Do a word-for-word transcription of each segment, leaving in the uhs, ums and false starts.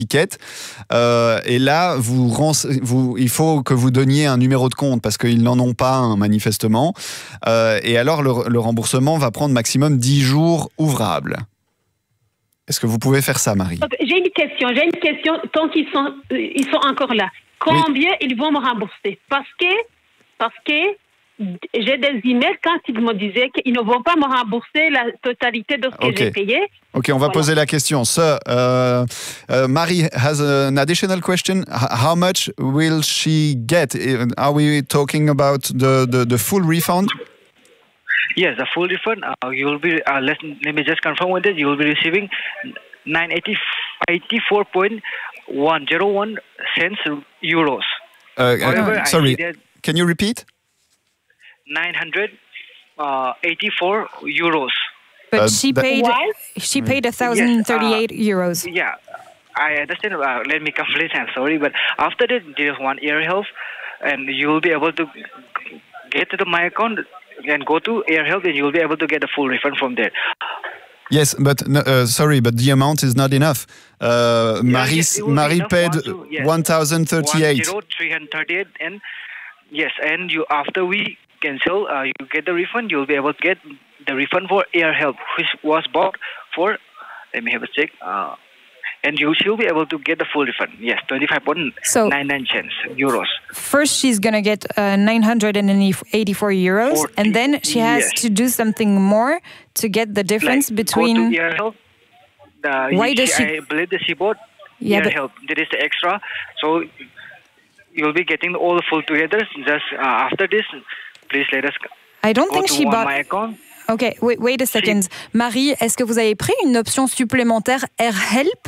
ticket. Euh, et là, vous, vous, il faut que vous donniez un numéro de compte parce qu'ils n'en ont pas un manifestement. Euh, et alors, le, le remboursement va prendre maximum dix jours ouvrables. Est-ce que vous pouvez faire ça, Marie? J'ai une question. J'ai une question. Tant qu'ils sont, ils sont encore là, combien oui. ils vont me rembourser? Parce que, parce que j'ai des emails quand ils me disaient qu'ils ne vont pas me rembourser la totalité de ce que okay. j'ai payé. Ok, on va voilà. poser la question. So, uh, uh, Marie has an additional question. H- how much will she get? Are we talking about the, the, the full refund? Yes, the full refund. Uh, you will be. Uh, let, let me just confirm with it. You will be receiving nine eighty-four point one zero one cents euros. Uh, However, uh, sorry, can you repeat? nine hundred eighty-four euros. But Uh, she that- paid. Why? She paid a thousand thirty-eight Yes, uh, euros. Yeah, I understand. Uh, let me complete. I'm sorry, but after that, there is one ear health, and you will be able to get to the my account and go to ear health, and you will be able to get a full refund from there. Yes, but no, uh, sorry, but the amount is not enough. Uh, Yeah, Marie, yes, it will be Marie enough paid one to- yes. one thousand thirty-eight. one thousand three hundred thirty-eight, and yes, and you after we cancel, uh, you get the refund. You'll be able to get the refund for ear health, which was bought for. Let me have a check. Uh, and you should be able to get the full refund. Yes, twenty-five point nine nine cents euros. First, she's gonna get uh, nine hundred eighty-four euros, forty, and then she has yes. to do something more to get the difference Like, between. go to ear health. The, Why does she- I believe that she bought Yeah, ear but- health. There is the extra, so you'll be getting all the full together. Just uh, after this, please let us I don't go think to she on bought. my account. Ok, wait, wait a second. Marie, est-ce que vous avez pris une option supplémentaire Air Help?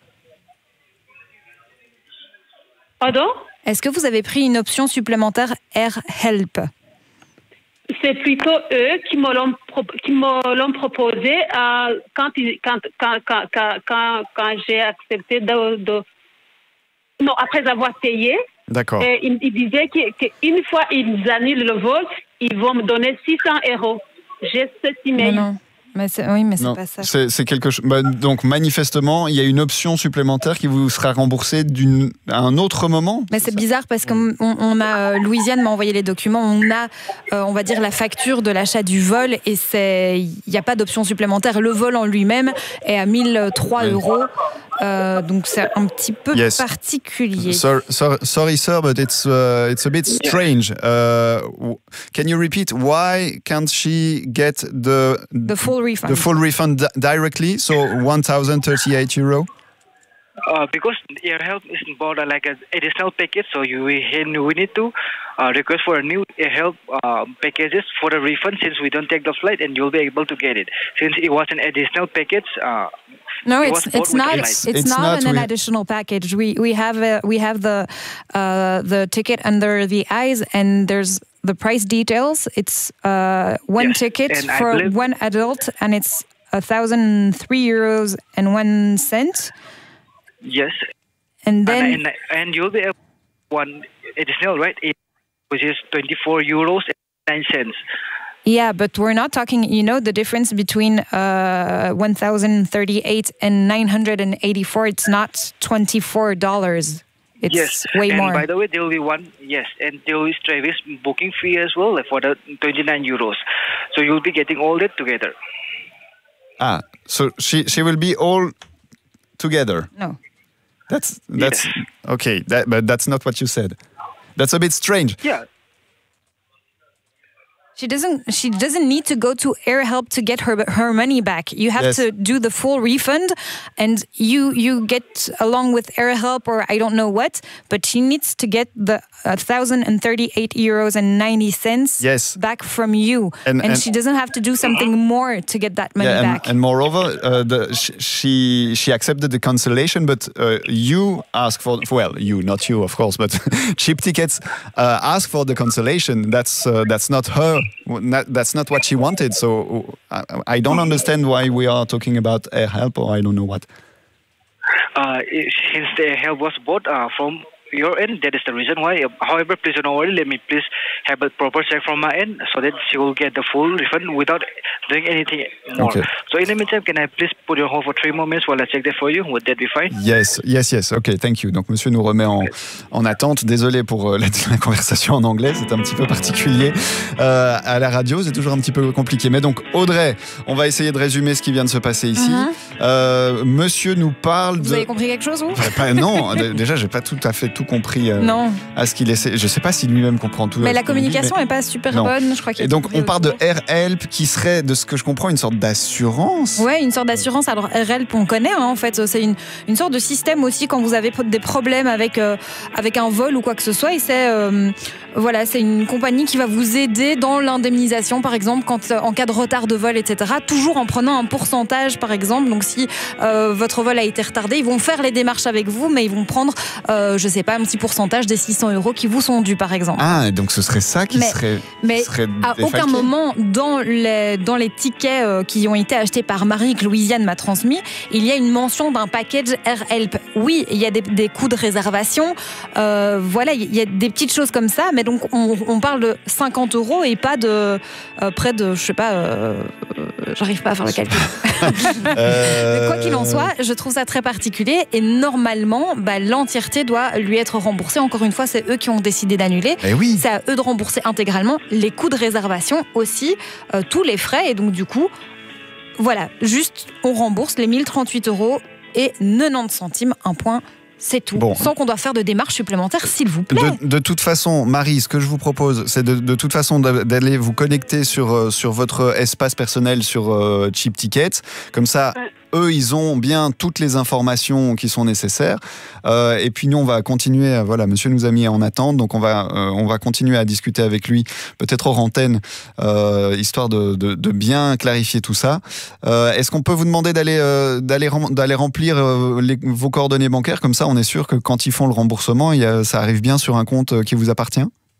Pardon? Est-ce que vous avez pris une option supplémentaire Air Help? C'est plutôt eux qui me l'ont, pro- qui me l'ont proposé euh, quand, ils- quand, quand, quand, quand, quand, quand j'ai accepté de, de... Non, après avoir payé. D'accord. Et ils, ils disaient que- qu'une fois ils annulent le vol, ils vont me donner six cents euros. J'ai cet Non, email. non. Mais c'est- oui, mais c'est Non, pas ça. c'est, c'est quelque chose. Bah, donc manifestement, il y a une option supplémentaire qui vous sera remboursée d'une, à un autre moment. Mais c'est bizarre parce qu'on on a euh, Louisiane m'a envoyé les documents. On a, euh, on va dire, la facture de l'achat du vol et c'est, il n'y a pas d'option supplémentaire. Le vol en lui-même est à mille trois Oui. euros. Euh, donc c'est un petit peu Yes. particulier. Sorry, sorry, sorry, sir, but it's uh, it's a bit strange. Uh, w- can you repeat why can't she get the The full refund. the full refund di- directly? So one thousand thirty-eight euro. Uh, because ear health is bought uh, like an additional package, so you we, we need to uh, request for a new ear health uh, packages for the refund since we don't take the flight, and you'll be able to get it since it was an additional package. Uh, No, It it's was bought it's with not the it's, flight. It's not, not an with- additional package. We we have a, we have the uh, the ticket under the eyes and there's the price details. It's uh, one Yes, ticket and I for believe- one adult and it's a thousand three euros and one cent. yes, And then and, and and you'll be able one additional right, which is twenty-four euros and nine cents. yeah, but we're not talking. You know the difference between uh, one thousand thirty-eight and nine hundred and eighty-four. It's not twenty-four dollars. It's Yes, way and more. by the way, there will be one. Yes, and there is Travis booking fee as well, like for the twenty-nine euros. So you'll be getting all that together. Ah, so she she will be all together. no. That's that's Yes. okay. That, but that's not what you said. That's a bit strange. Yeah. She doesn't. She doesn't need to go to Air Help to get her her money back. You have Yes. to do the full refund, and you you get along with Air Help or I don't know what. But she needs to get the uh, thousand and thirty eight euros and ninety cents Yes. back from you, And- and, and- she doesn't have to do something more to get that money Yeah, and, back. and moreover, uh, the, sh- she she accepted the cancellation, but uh, you asked for well, you not you, of course, but Cheap Tickets uh, asked for the cancellation. That's uh, that's not her. Not, that's not what she wanted. So uh, I, I don't understand why we are talking about Air Help or I don't know what. Uh, since the help was bought uh, from your end. That is the reason why. However, please don't worry. Let me please have a proper check from my end so that she will get the full refund without doing anything more. Okay. So in the meantime, can I please put you on hold for three more minutes while I check that for you? Would that be fine? Yes, yes, yes. Okay, thank you. Donc monsieur nous remet en, okay. en attente. Désolé pour euh, la, la conversation en anglais, c'est un petit peu particulier euh, à la radio, c'est toujours un petit peu compliqué. Mais donc Audrey, on va essayer de résumer ce qui vient de se passer ici. Mm-hmm. euh, monsieur nous parle. Vous de... avez compris quelque chose vous? Pas, Non, déjà j'ai pas tout à fait tout compris. Euh, non. À ce qu'il essaie. Je sais pas si lui-même comprend tout. Mais la communication dit, mais... est pas super non. bonne, je crois. Et donc on parle de R-Help qui serait, de ce que je comprends, une sorte d'assurance. Ouais, une sorte d'assurance. Alors R-Help, on connaît hein, en fait, c'est une, une sorte de système aussi quand vous avez des problèmes avec euh, avec un vol ou quoi que ce soit. Et c'est euh, voilà, c'est une compagnie qui va vous aider dans l'indemnisation, par exemple, quand en cas de retard de vol, et cetera. Toujours en prenant un pourcentage, par exemple. Donc si euh, votre vol a été retardé, ils vont faire les démarches avec vous, mais ils vont prendre, euh, je sais pas, un petit pourcentage des six cents euros qui vous sont dus, par exemple. Ah, donc ce serait ça qui mais, serait. Mais qui serait à défalqué. Aucun moment dans les dans les tickets euh, qui ont été achetés par Marie que Louisiane m'a transmis, il y a une mention d'un package R-Help. Oui, il y a des, des coûts de réservation. Euh, voilà, il y a des petites choses comme ça, mais donc on, on parle de cinquante euros et pas de euh, près de, je sais pas, euh, j'arrive pas à faire le calcul. euh... Quoi qu'il en soit, je trouve ça très particulier et normalement, bah, l'entièreté doit lui être remboursée. Encore une fois, c'est eux qui ont décidé d'annuler. Eh oui. C'est à eux de rembourser intégralement les coûts de réservation aussi, euh, tous les frais. Et donc du coup, voilà, juste on rembourse les mille trente-huit euros et quatre-vingt-dix centimes, un point. C'est tout, bon. Sans qu'on doive faire de démarches supplémentaires, s'il vous plaît. De, de toute façon, Marie, ce que je vous propose, c'est de, de toute façon d'aller vous connecter sur, sur votre espace personnel sur euh, Cheap Tickets. Comme ça, ouais. Eux, ils ont bien toutes les informations qui sont nécessaires. Euh, et puis nous, on va continuer. Voilà, monsieur nous a mis en attente, donc on va, euh, on va continuer à discuter avec lui, peut-être hors antenne, euh, histoire de, de, de bien clarifier tout ça. Euh, est-ce qu'on peut vous demander d'aller, euh, d'aller, d'aller remplir euh, les, vos coordonnées bancaires, comme ça, on est sûr que quand ils font le remboursement, il y a, ça arrive bien sur un compte qui vous appartient?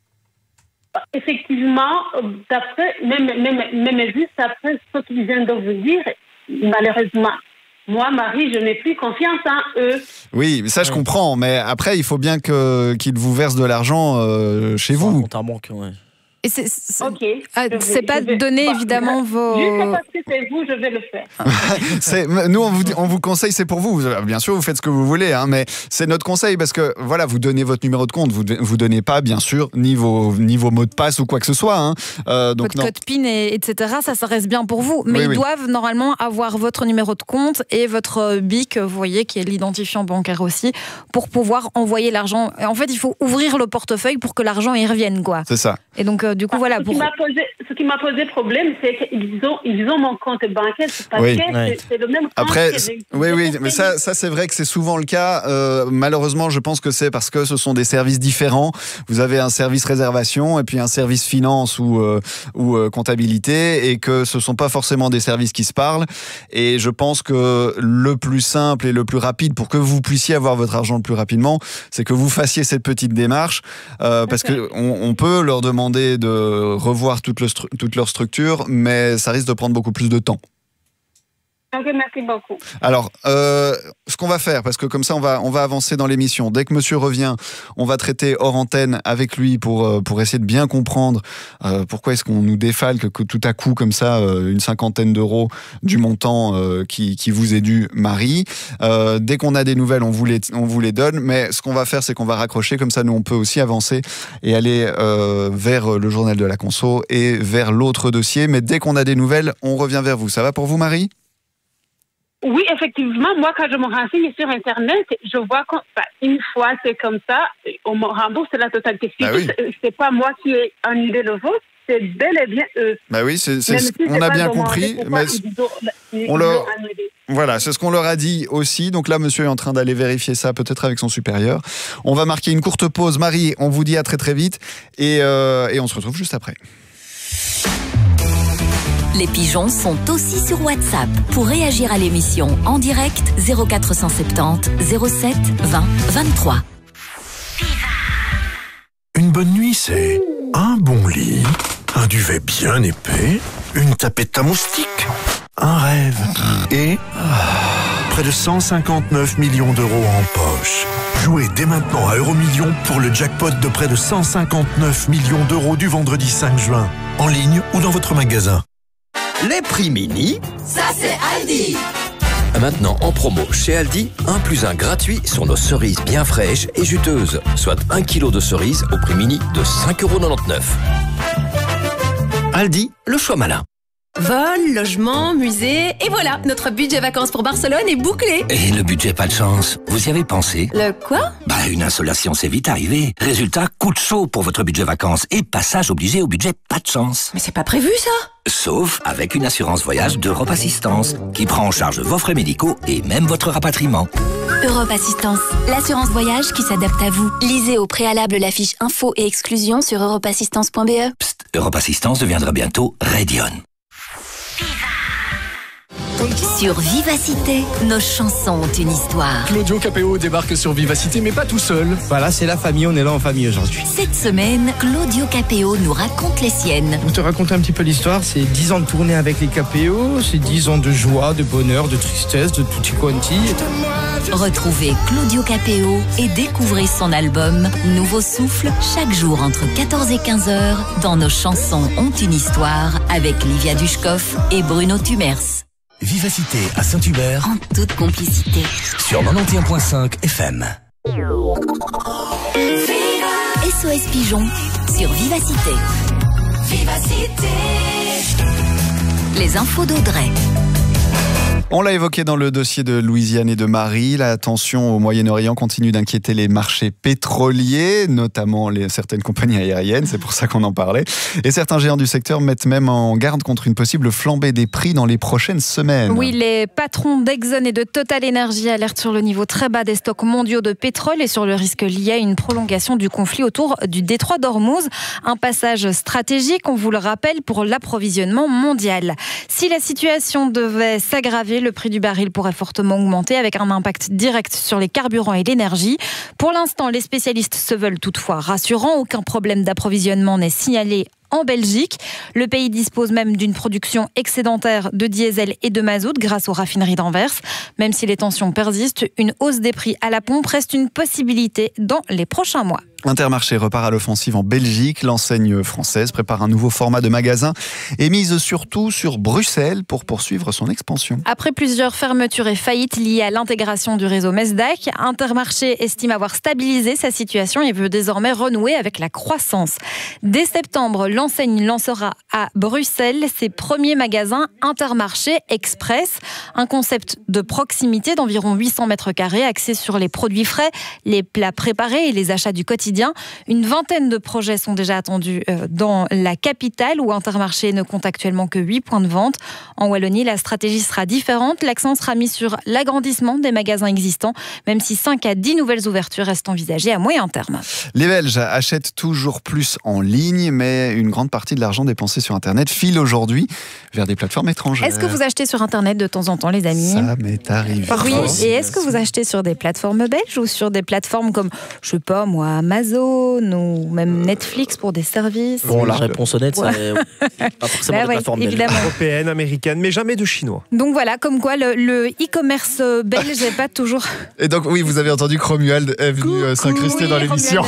Effectivement, d'après, même, même, même juste après ce qu'ils viennent de vous dire, malheureusement, moi, Marie, je n'ai plus confiance en eux. Oui, mais ça, je comprends. Mais après, il faut bien que, qu'ils vous versent de l'argent euh, chez vous. Compte en banque, ouais. Et c'est, c'est, okay, ah, c'est pas vais, donner, bah, évidemment, vos... Juste parce que c'est vous, je vais le faire. c'est, nous, on vous, on vous conseille, c'est pour vous. Bien sûr, vous faites ce que vous voulez, hein, mais c'est notre conseil parce que, voilà, vous donnez votre numéro de compte. Vous vous donnez pas, bien sûr, ni vos, ni vos mots de passe ou quoi que ce soit. Hein. Euh, donc, votre non. code PIN, et, etc., ça, ça reste bien pour vous. Mais oui, ils oui. doivent, normalement, avoir votre numéro de compte et votre B I C, vous voyez, qui est l'identifiant bancaire aussi, pour pouvoir envoyer l'argent. En fait, il faut ouvrir le portefeuille pour que l'argent y revienne, quoi. C'est ça. Et donc, euh, du coup, voilà. Pour... Posé, ce qui m'a posé problème, c'est qu'ils ont, ils ont mon compte bancaire, parce oui. que ouais. c'est, c'est le même compte. Après, que c'est, oui, oui, mais ça, ça c'est vrai que c'est souvent le cas. Euh, malheureusement, je pense que c'est parce que ce sont des services différents. Vous avez un service réservation et puis un service finance ou, euh, ou euh, comptabilité, et que ce ne sont pas forcément des services qui se parlent. Et je pense que le plus simple et le plus rapide pour que vous puissiez avoir votre argent le plus rapidement, c'est que vous fassiez cette petite démarche, euh, parce okay. qu'on on peut leur demander de revoir toute, le stru- toute leur structure, mais ça risque de prendre beaucoup plus de temps. Ok, merci beaucoup. Alors, euh, ce qu'on va faire, parce que comme ça, on va, on va avancer dans l'émission. Dès que monsieur revient, on va traiter hors antenne avec lui pour, pour essayer de bien comprendre euh, pourquoi est-ce qu'on nous défalque que tout à coup, comme ça, euh, une cinquantaine d'euros du montant euh, qui, qui vous est dû, Marie. Euh, dès qu'on a des nouvelles, on vous les, on vous les donne. Mais ce qu'on va faire, c'est qu'on va raccrocher. Comme ça, nous, on peut aussi avancer et aller euh, vers le journal de la conso et vers l'autre dossier. Mais dès qu'on a des nouvelles, on revient vers vous. Ça va pour vous, Marie ? Oui, effectivement, moi, quand je me renseigne sur Internet, je vois qu'une fois c'est comme ça, on me rembourse la totalité. Bah oui. c'est, c'est pas moi qui ai annulé le vote, c'est bel et bien eux. Bah oui, c'est, c'est ce, on a bien compris. Mais ils ont, ils on leur, voilà, c'est ce qu'on leur a dit aussi. Donc là, monsieur est en train d'aller vérifier ça, peut-être avec son supérieur. On va marquer une courte pause. Marie, on vous dit à très très vite. Et, euh, et on se retrouve juste après. Les pigeons sont aussi sur WhatsApp. Pour réagir à l'émission en direct, zéro quatre cent soixante-dix zéro sept vingt vingt-trois. Une bonne nuit, c'est un bon lit, un duvet bien épais, une tapette à moustiques, un rêve et près de cent cinquante-neuf millions d'euros en poche. Jouez dès maintenant à Euromillions pour le jackpot de près de cent cinquante-neuf millions d'euros du vendredi cinq juin. En ligne ou dans votre magasin. Les prix mini, ça c'est Aldi. Maintenant en promo chez Aldi, un plus un gratuit sur nos cerises bien fraîches et juteuses, soit un kilo de cerises au prix mini de cinq euros quatre-vingt-dix-neuf. Aldi, le choix malin. Vol, logement, musée, et voilà, notre budget vacances pour Barcelone est bouclé. Et le budget pas de chance, vous y avez pensé? Le quoi? Bah une insolation c'est vite arrivé. Résultat, coup de chaud pour votre budget vacances et passage obligé au budget pas de chance. Mais c'est pas prévu ça? Sauf avec une assurance voyage d'Europe Assistance, qui prend en charge vos frais médicaux et même votre rapatriement. Europe Assistance, l'assurance voyage qui s'adapte à vous. Lisez au préalable la fiche info et exclusion sur europe assistance point b e. Psst, Europe Assistance deviendra bientôt Radion. Sur Vivacité, nos chansons ont une histoire. Claudio Capéo débarque sur Vivacité, mais pas tout seul. Voilà, c'est la famille, on est là en famille aujourd'hui. Cette semaine, Claudio Capéo nous raconte les siennes. Pour te raconter un petit peu l'histoire, c'est dix ans de tournée avec les Capéo, c'est dix ans de joie, de bonheur, de tristesse, de tutti quanti. Retrouvez Claudio Capéo et découvrez son album Nouveau Souffle chaque jour entre quatorze et quinze heures dans Nos chansons ont une histoire avec Livia Dushkoff et Bruno Tumers. Vivacité à Saint-Hubert en toute complicité sur quatre-vingt-onze virgule cinq F M. S O S Pigeon sur Vivacité. Vivacité. Les infos d'Audrey. On l'a évoqué dans le dossier de Louisiane et de Marie, la tension au Moyen-Orient continue d'inquiéter les marchés pétroliers, notamment les, certaines compagnies aériennes, c'est pour ça qu'on en parlait. Et certains géants du secteur mettent même en garde contre une possible flambée des prix dans les prochaines semaines. Oui, les patrons d'Exxon et de Total Energy alertent sur le niveau très bas des stocks mondiaux de pétrole et sur le risque lié à une prolongation du conflit autour du détroit d'Ormuz, un passage stratégique, on vous le rappelle, pour l'approvisionnement mondial. Si la situation devait s'aggraver, le prix du baril pourrait fortement augmenter avec un impact direct sur les carburants et l'énergie. Pour l'instant, les spécialistes se veulent toutefois rassurants. Aucun problème d'approvisionnement n'est signalé en Belgique. Le pays dispose même d'une production excédentaire de diesel et de mazout grâce aux raffineries d'Anvers. Même si les tensions persistent, une hausse des prix à la pompe reste une possibilité dans les prochains mois. Intermarché repart à l'offensive en Belgique. L'enseigne française prépare un nouveau format de magasin et mise surtout sur Bruxelles pour poursuivre son expansion. Après plusieurs fermetures et faillites liées à l'intégration du réseau Mesdac, Intermarché estime avoir stabilisé sa situation et veut désormais renouer avec la croissance. Dès septembre, l'enseigne lancera à Bruxelles ses premiers magasins Intermarché Express, un concept de proximité d'environ huit cents mètres carrés axé sur les produits frais, les plats préparés et les achats du quotidien. Une vingtaine de projets sont déjà attendus dans la capitale où Intermarché ne compte actuellement que huit points de vente. En Wallonie, la stratégie sera différente. L'accent sera mis sur l'agrandissement des magasins existants, même si cinq à dix nouvelles ouvertures restent envisagées à moyen terme. Les Belges achètent toujours plus en ligne, mais une grande partie de l'argent dépensé sur Internet file aujourd'hui vers des plateformes étrangères. Est-ce que vous achetez sur Internet de temps en temps, les amis? Ça m'est arrivé. Oui, et est-ce que vous achetez sur des plateformes belges ou sur des plateformes comme, je sais pas moi, Amazon ou même Netflix pour des services? Bon, la réponse honnête, ouais. c'est pas forcément bah des ouais, plateformes évidemment. Européenne, américaine, mais jamais de chinois. Donc voilà, comme quoi le, le e-commerce belge n'est pas toujours... Et donc oui, vous avez entendu que Romuald est venu euh, s'incruster oui, dans l'émission.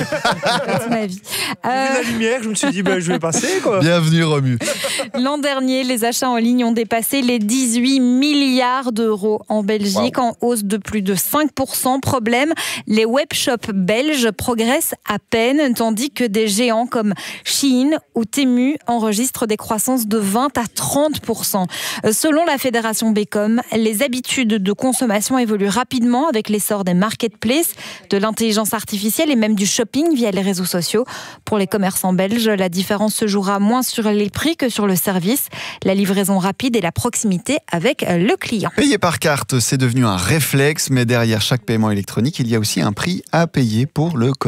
C'est ma vie. J'ai vu la lumière, je me suis dit, bah, je vais passer, quoi. Bienvenue, Romu. L'an dernier, les achats en ligne ont dépassé les dix-huit milliards d'euros en Belgique, wow. En hausse de plus de cinq pour cent. Problème, les webshops belges progressent à peine, tandis que des géants comme Shein ou Temu enregistrent des croissances de vingt à trente pour cent. Selon la fédération Becom, les habitudes de consommation évoluent rapidement avec l'essor des marketplaces, de l'intelligence artificielle et même du shopping via les réseaux sociaux. Pour les commerçants belges, la différence se jouera moins sur les prix que sur le service, la livraison rapide et la proximité avec le client. Payer par carte, c'est devenu un réflexe, mais derrière chaque paiement électronique, il y a aussi un prix à payer pour le commerce.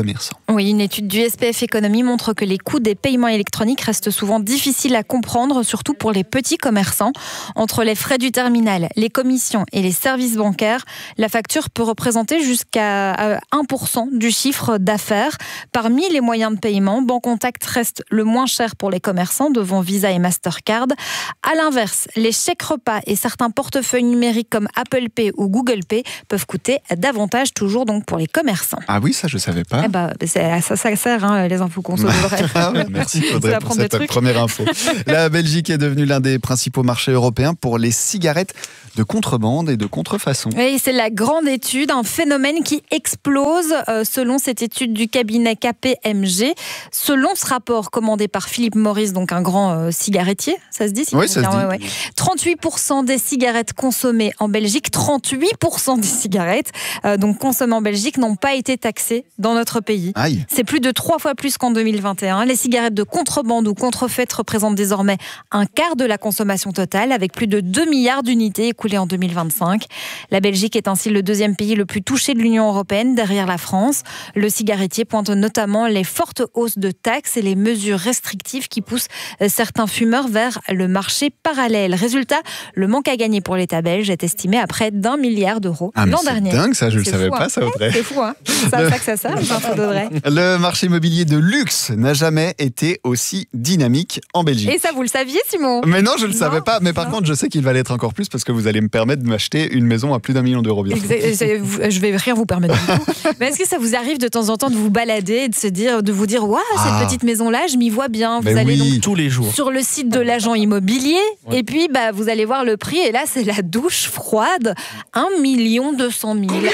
commerçants. Oui, une étude du S P F Économie montre que les coûts des paiements électroniques restent souvent difficiles à comprendre, surtout pour les petits commerçants. Entre les frais du terminal, les commissions et les services bancaires, la facture peut représenter jusqu'à un pour cent du chiffre d'affaires. Parmi les moyens de paiement, Bancontact reste le moins cher pour les commerçants devant Visa et Mastercard. À l'inverse, les chèques repas et certains portefeuilles numériques comme Apple Pay ou Google Pay peuvent coûter davantage, toujours donc pour les commerçants. Ah oui, ça je savais pas. Eh ben, ça, ça, ça sert, hein, les infos qu'on se devrait. Ah ouais, merci Audrey pour cette première info. La Belgique est devenue l'un des principaux marchés européens pour les cigarettes de contrebande et de contrefaçon. Oui, c'est la grande étude, un phénomène qui explose euh, selon cette étude du cabinet K P M G. Selon ce rapport commandé par Philippe Morris, donc un grand euh, cigarettier, ça se dit si Oui, ça se dit. Ouais, ouais. trente-huit pour cent des cigarettes consommées en Belgique, trente-huit pour cent des cigarettes euh, donc consommées en Belgique n'ont pas été taxées dans notre pays. Aïe. C'est plus de trois fois plus qu'en deux mille vingt et un. Les cigarettes de contrebande ou contrefaites représentent désormais un quart de la consommation totale, avec plus de deux milliards d'unités écoulées en deux mille vingt-cinq. La Belgique est ainsi le deuxième pays le plus touché de l'Union européenne, derrière la France. Le cigarettier pointe notamment les fortes hausses de taxes et les mesures restrictives qui poussent certains fumeurs vers le marché parallèle. Résultat, le manque à gagner pour l'État belge est estimé à près d'un milliard d'euros ah, l'an dernier. C'est dingue ça, je ne le savais fou, pas hein. ça Audrey. C'est fou, hein. C'est à ça que ça sert, les infos d'Audrey. Le marché immobilier de luxe n'a jamais été aussi dynamique en Belgique. Et ça, vous le saviez, Simon? Mais non, je ne le savais pas. Mais par non. contre, je sais qu'il va l'être encore plus parce que vous allez me permettre de m'acheter une maison à plus d'un million d'euros bientôt. Exact, je vais rien vous permettre du tout. Mais est-ce que ça vous arrive de temps en temps de vous balader et de se dire, de vous dire, waouh, ah. cette petite maison-là, je m'y vois bien. Vous mais allez oui. donc tous les jours sur le site de l'agent immobilier ouais. et puis bah vous allez voir le prix et là c'est la douche froide, un million deux cent mille,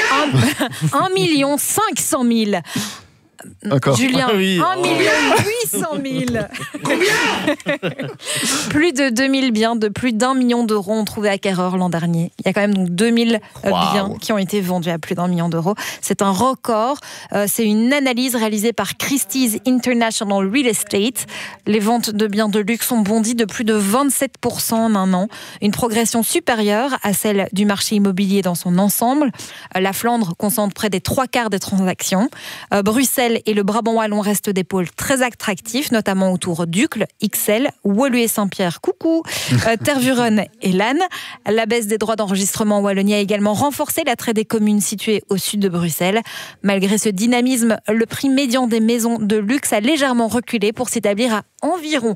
un million cinq cent mille. Encore. Julien, ah oui. un million huit cent mille. Plus de deux mille biens de plus d'un million d'euros ont trouvé acquéreur l'an dernier. Il y a quand même donc deux mille wow. biens qui ont été vendus à plus d'un million d'euros. C'est un record. Euh, c'est une analyse réalisée par Christie's International Real Estate. Les ventes de biens de luxe ont bondi de plus de vingt-sept pour cent en un an. Une progression supérieure à celle du marché immobilier dans son ensemble. Euh, la Flandre concentre près des trois quarts des transactions. Euh, Bruxelles et le Brabant wallon restent des pôles très attractifs, notamment autour d'Uccle, Ixelles, Woluwe et Saint-Pierre, coucou, euh, Tervuren et Lannes. La baisse des droits d'enregistrement en Wallonie a également renforcé l'attrait des communes situées au sud de Bruxelles. Malgré ce dynamisme, le prix médian des maisons de luxe a légèrement reculé pour s'établir à environ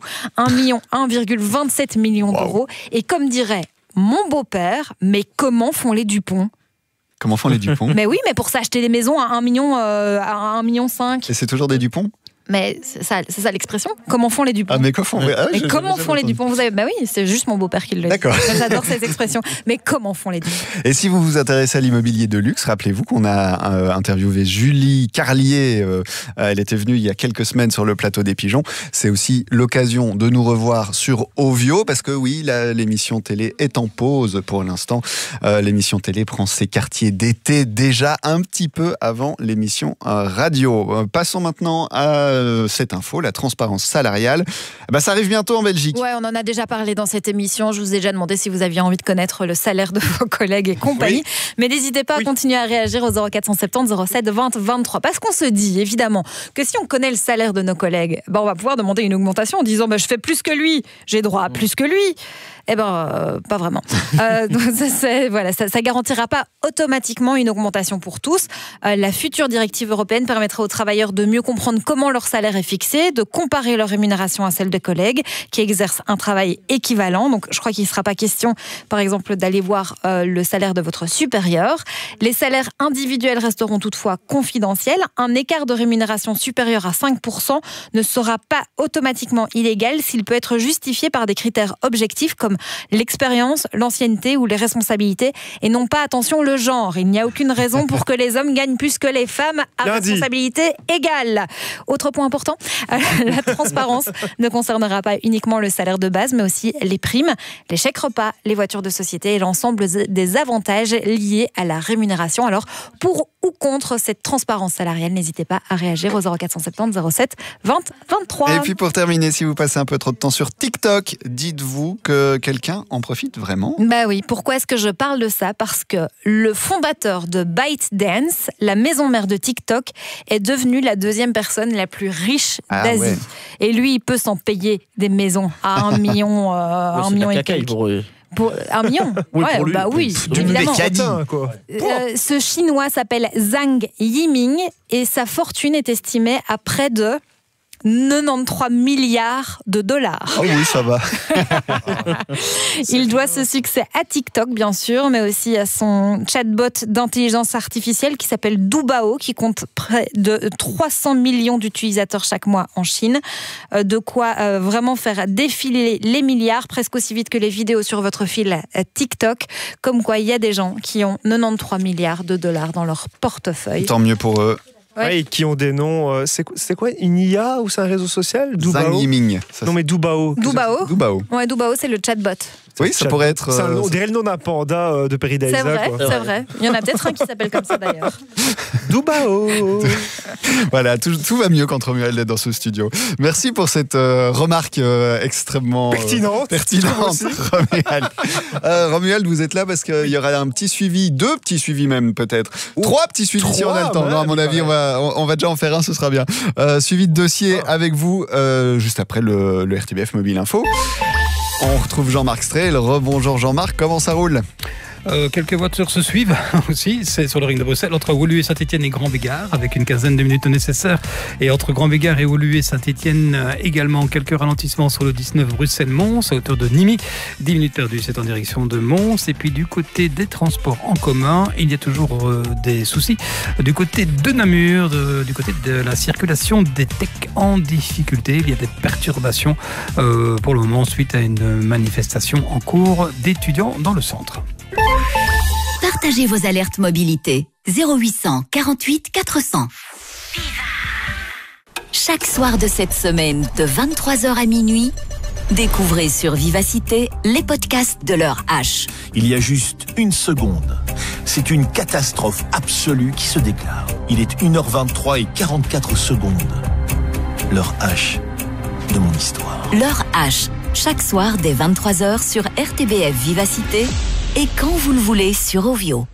un virgule vingt-sept million d'euros. Et comme dirait mon beau-père, mais comment font les Dupont ? Comment font les Dupont? Mais oui, mais pour s'acheter des maisons à un million, euh, à un million cinq. Et c'est toujours des Dupont? Mais c'est ça, c'est ça l'expression. Comment font les Dupont? Ah, mais comment font, ah, mais comment font les Dupont? Vous avez, bah oui, c'est juste mon beau-père qui le dit. D'accord. J'adore cette expression. Mais comment font les Dupont? Et si vous vous intéressez à l'immobilier de luxe, rappelez-vous qu'on a euh, interviewé Julie Carlier. Euh, elle était venue il y a quelques semaines sur le plateau des Pigeons. C'est aussi l'occasion de nous revoir sur Ovio, parce que oui, la, l'émission télé est en pause pour l'instant. Euh, l'émission télé prend ses quartiers d'été déjà un petit peu avant l'émission euh, radio. Euh, passons maintenant à cette info, la transparence salariale. Bah, ça arrive bientôt en Belgique. Ouais, on en a déjà parlé dans cette émission. Je vous ai déjà demandé si vous aviez envie de connaître le salaire de vos collègues et compagnie. Oui. Mais n'hésitez pas à oui. continuer à réagir au zéro quatre cent soixante-dix zéro sept vingt vingt-trois. Parce qu'on se dit, évidemment, que si on connaît le salaire de nos collègues, bah, on va pouvoir demander une augmentation en disant bah, je fais plus que lui, j'ai droit à plus que lui. Eh ben, euh, pas vraiment. euh, donc ça, c'est, voilà, ça, ça garantira pas automatiquement une augmentation pour tous. Euh, la future directive européenne permettra aux travailleurs de mieux comprendre comment leur salaire est fixé, de comparer leur rémunération à celle de collègues qui exercent un travail équivalent. Donc, je crois qu'il ne sera pas question, par exemple, d'aller voir euh, le salaire de votre supérieur. Les salaires individuels resteront toutefois confidentiels. Un écart de rémunération supérieur à cinq pour cent ne sera pas automatiquement illégal s'il peut être justifié par des critères objectifs comme l'expérience, l'ancienneté ou les responsabilités et non pas, attention, le genre. Il n'y a aucune raison pour que les hommes gagnent plus que les femmes à Lundi. Responsabilité égale. Autre point important, la transparence ne concernera pas uniquement le salaire de base mais aussi les primes, les chèques repas, les voitures de société et l'ensemble des avantages liés à la rémunération. Alors, pour ou contre cette transparence salariale. N'hésitez pas à réagir au zéro quatre cent soixante-dix zéro sept vingt vingt-trois. Et puis pour terminer, si vous passez un peu trop de temps sur TikTok, dites-vous que quelqu'un en profite vraiment? Bah oui, pourquoi est-ce que je parle de ça? Parce que le fondateur de ByteDance, la maison mère de TikTok, est devenu la deuxième personne la plus riche Ah d'Asie. ouais. Et lui, il peut s'en payer des maisons à un million, euh, un million et quelques. Pour eux. Pour un million. Oui, ouais, pour lui. bah oui, Du évidemment. Bécadi. Quoi. Euh, ce Chinois s'appelle Zhang Yiming et sa fortune est estimée à près de quatre-vingt-treize milliards de dollars. Oh oui, ça va. Il doit ce succès à TikTok, bien sûr, mais aussi à son chatbot d'intelligence artificielle qui s'appelle Dubao, qui compte près de trois cents millions d'utilisateurs chaque mois en Chine. Euh, de quoi euh, vraiment faire défiler les milliards, presque aussi vite que les vidéos sur votre fil euh, TikTok. Comme quoi, il y a des gens qui ont quatre-vingt-treize milliards de dollars dans leur portefeuille. Tant mieux pour eux. Ouais. Ouais, et qui ont des noms. euh, c'est, quoi- c'est quoi Une I A ou c'est un réseau social? Zhang Yiming. Ça, Non, mais Dubao. Dubao. Dubao. Ouais, Dubao, c'est le chatbot. Oui, ça pourrait être. C'est un euh, nom- on dirait le nom d'un panda euh, de Peridaisa. C'est vrai, quoi. c'est vrai. Il y en a peut-être un qui s'appelle comme ça d'ailleurs. Dubao. Voilà, tout, tout va mieux quand Romuald est dans ce studio. Merci pour cette euh, remarque euh, extrêmement euh, Pertinente. pertinente, Aussi. Romuald. Euh, Romuald, vous êtes là parce qu'il y aura un petit suivi, deux petits suivis même peut-être, trois petits suivis si on a le temps. même, Non, à mon avis, on va, on, on va déjà en faire un, ce sera bien. Euh, suivi de dossier avec vous euh, juste après le, le R T B F Mobile Info. On retrouve Jean-Marc Strel. Rebonjour Jean-Marc, comment ça roule? Euh, quelques voitures se suivent aussi, c'est sur le ring de Bruxelles, entre Woluwe, Saint-Etienne et Grand-Bégard, avec une quinzaine de minutes nécessaires. Et entre Grand-Bégard et Woluwe, Saint-Etienne, euh, également quelques ralentissements sur le dix-neuf Bruxelles-Mons, à hauteur de Nîmes. dix minutes perdues, c'est en direction de Mons. Et puis du côté des transports en commun, il y a toujours euh, des soucis. Du côté de Namur, de, du côté de la circulation des techs en difficulté, il y a des perturbations euh, pour le moment suite à une manifestation en cours d'étudiants dans le centre. Partagez vos alertes mobilité. zéro huit cent quarante-huit quatre cents. Chaque soir de cette semaine, de vingt-trois heures à minuit, découvrez sur Vivacité les podcasts de l'heure H. Il y a juste une seconde. C'est une catastrophe absolue qui se déclare. Il est une heure vingt-trois et quarante-quatre secondes. L'heure H de mon histoire. L'heure H, chaque soir dès vingt-trois heures sur R T B F Vivacité et quand vous le voulez sur Ovio.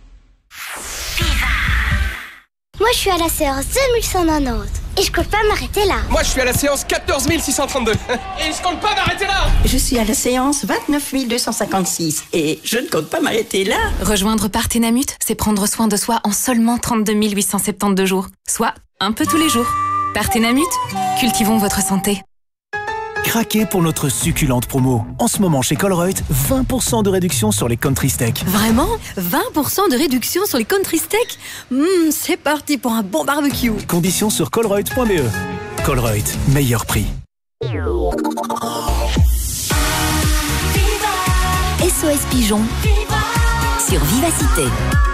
Moi, je suis à la séance deux mille cent quatre-vingt-dix et je compte pas m'arrêter là. Moi, je suis à la séance quatorze mille six cent trente-deux et je compte pas m'arrêter là. Je suis à la séance vingt-neuf mille deux cent cinquante-six et je ne compte pas m'arrêter là. Rejoindre Partenamut, c'est prendre soin de soi en seulement trente-deux mille huit cent soixante-douze jours, soit un peu tous les jours. Partenamut, cultivons votre santé. Craquez pour notre succulente promo. En ce moment chez Colruyt, vingt pour cent de réduction sur les country steaks. Vraiment? vingt pour cent de réduction sur les country steaks? Mmh, c'est parti pour un bon barbecue. Conditions sur colruyt point b e. Colruyt, meilleur prix. S O S Pigeon sur Vivacité.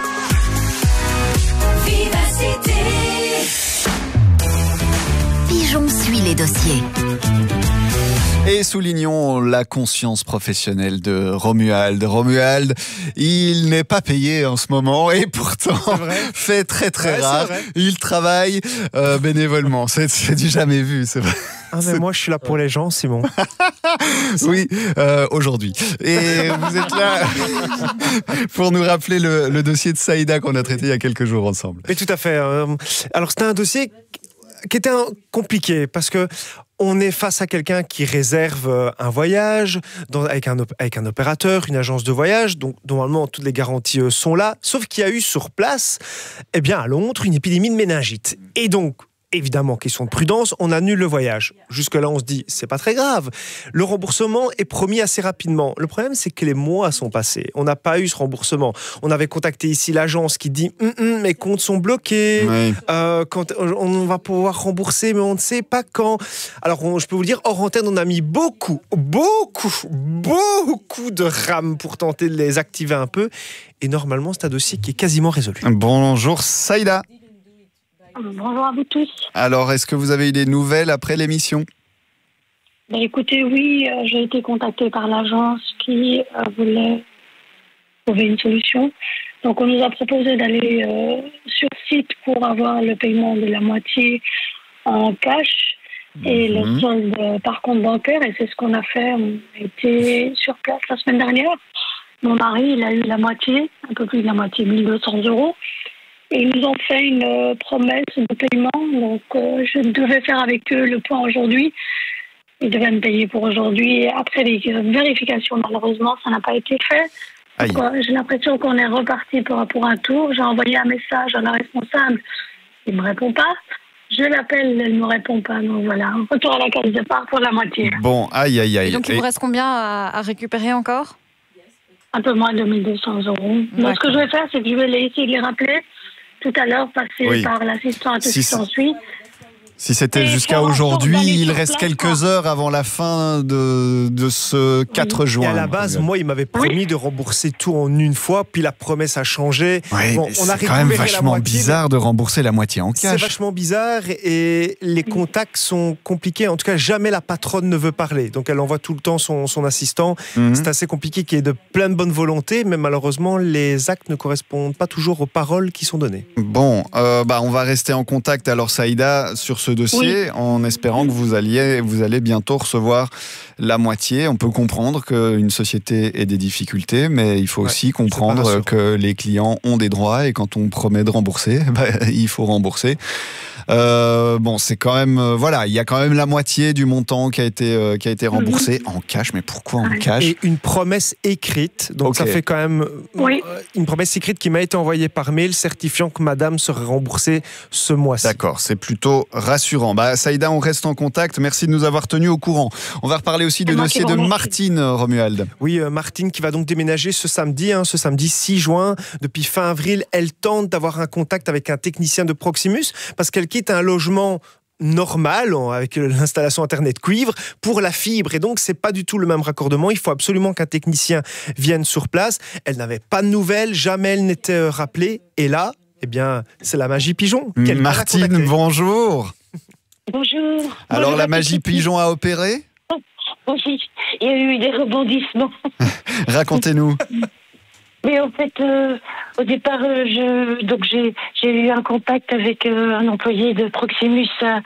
Pigeon suit les dossiers. Et soulignons la conscience professionnelle de Romuald. Romuald, il n'est pas payé en ce moment et pourtant fait très très Ouais, rare. Il travaille euh, bénévolement. C'est, c'est du jamais vu, c'est vrai. Ah, mais moi, je suis là pour les gens, Simon. Oui, euh, aujourd'hui. Et vous êtes là pour nous rappeler le, le dossier de Saïda qu'on a traité il y a quelques jours ensemble. Mais tout à fait. euh, Alors, c'était un dossier qui était un- compliqué parce que on est face à quelqu'un qui réserve euh, un voyage dans- avec, un, op- avec un opérateur, une agence de voyage, donc normalement toutes les garanties euh, sont là, sauf qu'il y a eu sur place, eh bien à Londres, une épidémie de méningite. Et donc, évidemment, question de prudence, on annule le voyage. Jusque-là, on se dit, c'est pas très grave. Le remboursement est promis assez rapidement. Le problème, c'est que les mois sont passés. On n'a pas eu ce remboursement. On avait contacté ici l'agence qui dit, hum, hum, mes comptes sont bloqués. Oui. Euh, quand on va pouvoir rembourser, mais on ne sait pas quand. Alors, on- je peux vous le dire, hors antenne, on a mis beaucoup, beaucoup, beaucoup de rames pour tenter de les activer un peu. Et normalement, c'est un dossier qui est quasiment résolu. Bonjour Saïda. Bonjour à vous tous. Alors, est-ce que vous avez eu des nouvelles après l'émission? Ben, écoutez, oui, euh, j'ai été contactée par l'agence qui euh, voulait trouver une solution. Donc, on nous a proposé d'aller euh, sur site pour avoir le paiement de la moitié en cash et Mhm. le solde par compte bancaire. Et c'est ce qu'on a fait. On a été sur place la semaine dernière. Mon mari, il a eu la moitié, un peu plus de la moitié, mille deux cents euros. Et ils nous ont fait une euh, promesse de paiement. Donc, euh, je devais faire avec eux le point aujourd'hui. Ils devaient me payer pour aujourd'hui. Et après les vérifications, malheureusement, ça n'a pas été fait. Aïe. Donc, euh, j'ai l'impression qu'on est reparti pour, pour un tour. J'ai envoyé un message à la responsable. Il ne me répond pas. Je l'appelle, elle ne me retour pas. Donc voilà, retour à la case départ pour la moitié. Bon, aïe, aïe, aïe. Et donc, il Et- vous reste combien à, à récupérer encore? Un peu moins de mille deux cents euros. Donc, ce que je vais faire, c'est que je vais les- essayer de les rappeler tout à l'heure, passer Oui. par l'assistant à tout Si ce qui s'ensuit. Si c'était Et jusqu'à pour- aujourd'hui, pour aller il sur reste place, quelques heures avant la fin de, de ce quatre juin. Et à la base, moi, il m'avait promis de rembourser tout en une fois, puis la promesse a changé. Ouais, Bon, mais on a c'est quand même récupéré la vachement moitié, bizarre de rembourser la moitié en C'est cash. vachement bizarre et les contacts sont compliqués. En tout cas, jamais la patronne ne veut parler. Donc, elle envoie tout le temps son, son assistant. Mhm. C'est assez compliqué qu'il y ait de plein de bonne volonté, mais malheureusement, les actes ne correspondent pas toujours aux paroles qui sont données. Bon, euh, bah, on va rester en contact alors, Saïda, sur ce dossier, en espérant que vous, alliez, vous allez bientôt recevoir la moitié. On peut comprendre qu'une société ait des difficultés, mais il faut Ouais, aussi c'est pas comprendre rassurant. que les clients ont des droits et quand on promet de rembourser, bah, il faut rembourser. Euh, bon, c'est quand même, euh, voilà, il y a quand même la moitié du montant qui a été, euh, qui a été remboursé en cash. Mais pourquoi en cash? Et une promesse écrite. Donc, Ok. ça fait quand même Oui. euh, une promesse écrite qui m'a été envoyée par mail certifiant que madame serait remboursée ce mois-ci. D'accord, c'est plutôt rassurant. Bah, Saïda, on reste en contact. Merci de nous avoir tenus au courant. On va reparler aussi du C'est moi dossier qui de vous remercie. Martine, Romuald. Oui, euh, Martine qui va donc déménager ce samedi, hein, ce samedi six juin. Depuis fin avril, elle tente d'avoir un contact avec un technicien de Proximus parce qu'elle quitte un logement normal en- avec l'installation internet cuivre pour la fibre et donc c'est pas du tout le même raccordement. Il faut absolument qu'un technicien vienne sur place. Elle n'avait pas de nouvelles, jamais elle n'était euh, rappelée et là, eh bien, c'est la magie pigeon. qu'elle va la Martine, contacter. bonjour. Bonjour. Alors, Bonjour la à magie tous. pigeon a opéré? Oui, il y a eu des rebondissements. Racontez-nous. Mais en fait, euh, au départ, euh, je, donc j'ai, j'ai eu un contact avec euh, un employé de Proximus à-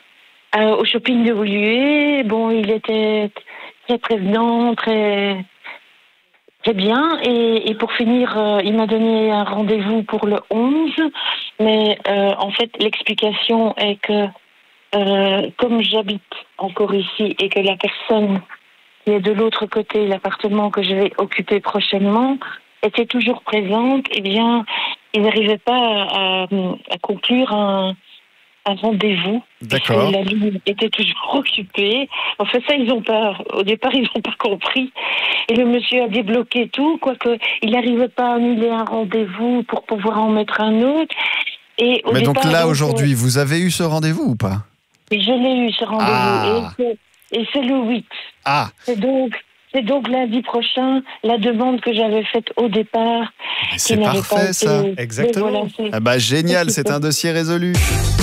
à- au shopping de Woluwe. Bon, il était très prévenant, très, très bien. Et, et pour finir, euh, il m'a donné un rendez-vous pour le onze. Mais euh, en fait, l'explication est que euh, comme j'habite encore ici et que la personne qui est de l'autre côté, l'appartement que je vais occuper prochainement, était toujours présente, eh bien, ils n'arrivaient pas à, à- à conclure un, un rendez-vous. D'accord. Et la ligne était toujours occupée. Enfin, ça, ils ont pas, au départ, ils n'ont pas compris. Et le monsieur a débloqué tout, quoique il n'arrivait pas à annuler un rendez-vous pour pouvoir en mettre un autre. Et au Mais donc départ, là, donc, aujourd'hui, vous avez eu ce rendez-vous ou pas? euh, je l'ai eu, ce rendez-vous. Ah. Et c'est- Et c'est le huit. Ah, C'est donc, c'est donc lundi prochain la demande que j'avais faite au départ. c'est qui n'avait parfait, pas été- ça. Mais Exactement. voilà, c'est- ah bah génial, c'est c'est un dossier résolu.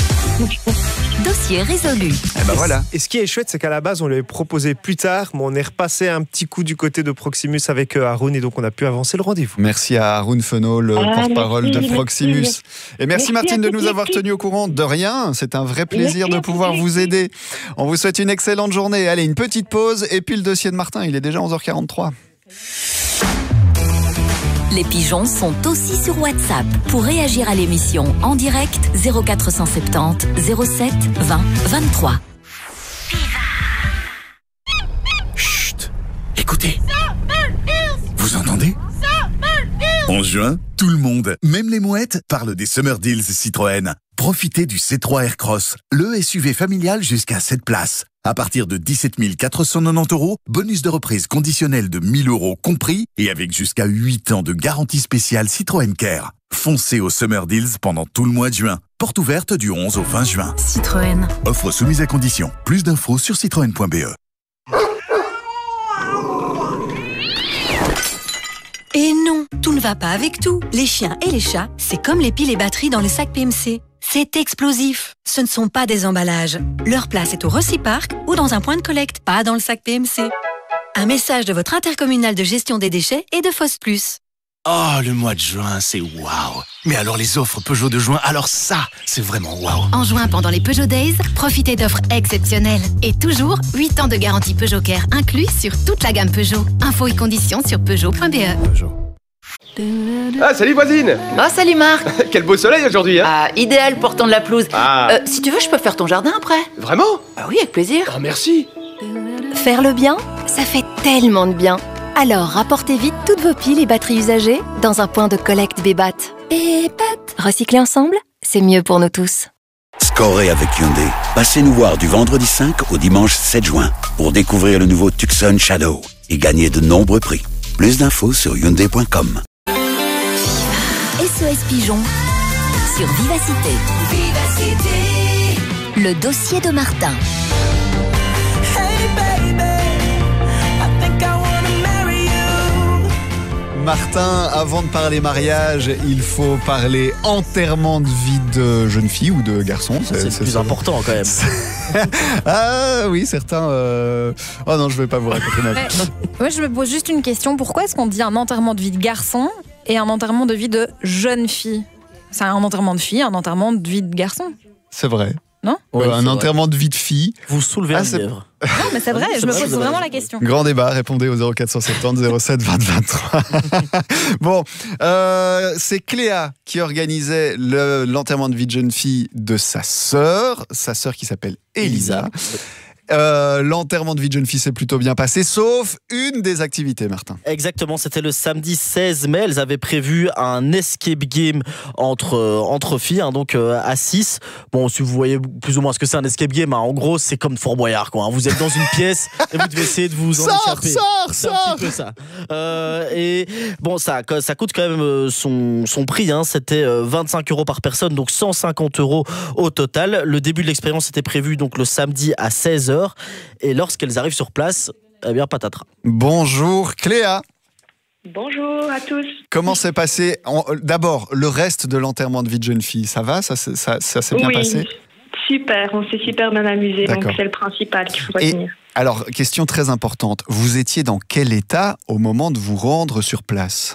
Dossier résolu. Eh ben voilà. Et ce qui est chouette, c'est qu'à la base, on l'avait proposé plus tard, mais on est repassé un petit coup du côté de Proximus avec euh, Haroun et donc on a pu avancer le rendez-vous. Merci à Haroun Fenot, le Ah, porte-parole merci, de merci. Proximus. Et merci, Merci Martine à de toute nous avoir l'équipe. tenus au courant. De rien, c'est un vrai plaisir Merci de à toute pouvoir vous l'équipe. aider. On vous souhaite une excellente journée. Allez, une petite pause et puis le dossier de Martin, il est déjà onze heures quarante-trois. Les pigeons sont aussi sur WhatsApp. Pour réagir à l'émission en direct, zéro quatre cent soixante-dix zéro sept vingt vingt-trois. Chut, écoutez. Vous entendez? En juin, tout le monde, même les mouettes, parle des Summer Deals Citroën. Profitez du C trois Aircross, le S U V familial jusqu'à sept places. À partir de dix-sept mille quatre cent quatre-vingt-dix euros, bonus de reprise conditionnel de mille euros compris et avec jusqu'à huit ans de garantie spéciale Citroën Care. Foncez au Summer Deals pendant tout le mois de juin. Porte ouverte du onze au vingt juin. Citroën. Offre soumise à condition. Plus d'infos sur citroën point b e. Et non, tout ne va pas avec tout. Les chiens et les chats, c'est comme les piles et batteries dans le sac P M C. C'est explosif. Ce ne sont pas des emballages. Leur place est au Reciparc ou dans un point de collecte, pas dans le sac P M C. Un message de votre intercommunal de gestion des déchets et de Foss Plus. Oh, le mois de juin, c'est waouh. Mais alors les offres Peugeot de juin, alors ça, c'est vraiment waouh. En juin, pendant les Peugeot Days, profitez d'offres exceptionnelles. Et toujours, huit ans de garantie Peugeot Care inclus sur toute la gamme Peugeot. Infos et conditions sur Peugeot point B E. Peugeot. Ah, salut voisine. Oh, salut Marc. Quel beau soleil aujourd'hui, hein. Ah, idéal pour tendre la pelouse. Ah. Euh, si tu veux, je peux faire ton jardin après. Vraiment? Ah oui, avec plaisir. Oh, merci. Faire le bien, ça fait tellement de bien. Alors, rapportez vite toutes vos piles et batteries usagées dans un point de collecte Bébat. Bébat. Recycler ensemble, c'est mieux pour nous tous. Scorez avec Hyundai. Passez nous voir du vendredi cinq au dimanche sept juin pour découvrir le nouveau Tucson Shadow et gagner de nombreux prix. Plus d'infos sur hyundai point com. S O S Pigeon sur Vivacité. Vivacité. Le dossier de Martin. Martin, avant de parler mariage, il faut parler enterrement de vie de jeune fille ou de garçon. C'est, c'est le plus ça. important quand même. Ah oui, certains... Euh... Oh non, je vais pas vous raconter ma vie. Moi, je me pose juste une question. Pourquoi est-ce qu'on dit un enterrement de vie de garçon et un enterrement de vie de jeune fille? C'est un enterrement de fille, un enterrement de vie de garçon. C'est vrai. Non ouais, oui, Un enterrement vrai. de vie de fille. Vous soulevez ah, un lièvre. Non, mais c'est vrai, je me pose vraiment la question. Grand débat, répondez au zéro quatre cent soixante-dix zéro sept vingt vingt-trois. Bon, euh, c'est Cléa qui organisait le, l'enterrement de vie de jeune fille de sa sœur, sa sœur qui s'appelle Elisa. Elisa. Euh, l'enterrement de vie de jeune fille s'est plutôt bien passé, sauf une des activités, Martin. Exactement, c'était le samedi seize mai. Elles avaient prévu un escape game entre, euh, entre filles, hein, donc euh, à six. Bon, si vous voyez plus ou moins ce que c'est un escape game, hein, en gros, c'est comme Fort Boyard, quoi, hein. Vous êtes dans une pièce et vous devez essayer de vous en sors, échapper. Sors, c'est sors. un petit peu ça. Euh, et bon, ça, ça coûte quand même son, son prix, hein. C'était vingt-cinq euros par personne, donc cent cinquante euros au total. Le début de l'expérience était prévu donc le samedi à seize heures. Et lorsqu'elles arrivent sur place, eh bien, patatras. Bonjour Cléa. Bonjour à tous. Comment s'est passé, d'abord, le reste de l'enterrement de vie de jeune fille? Ça va? Ça, ça, ça, ça s'est bien oui, passé? Super, on s'est super bien amusé, D'accord. donc c'est le principal qu'il faut Et retenir. alors, question très importante, vous étiez dans quel état au moment de vous rendre sur place?